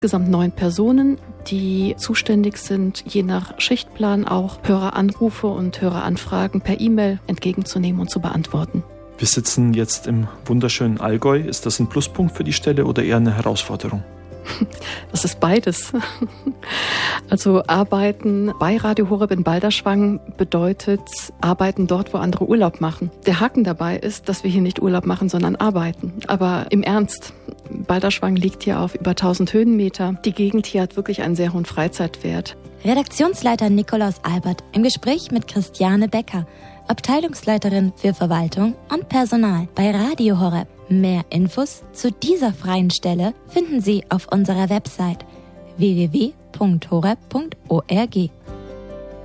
Insgesamt 9 Personen, die zuständig sind, je nach Schichtplan auch Höreranrufe und Höreranfragen per E-Mail entgegenzunehmen und zu beantworten. Wir sitzen jetzt im wunderschönen Allgäu. Ist das ein Pluspunkt für die Stelle oder eher eine Herausforderung? Das ist beides. Also arbeiten bei Radio Horeb in Balderschwang bedeutet arbeiten dort, wo andere Urlaub machen. Der Haken dabei ist, dass wir hier nicht Urlaub machen, sondern arbeiten. Aber im Ernst, Balderschwang liegt hier auf über 1000 Höhenmeter. Die Gegend hier hat wirklich einen sehr hohen Freizeitwert. Redaktionsleiter Nikolaus Albert im Gespräch mit Christiane Becker, Abteilungsleiterin für Verwaltung und Personal bei Radio Horeb. Mehr Infos zu dieser freien Stelle finden Sie auf unserer Website www.horeb.org.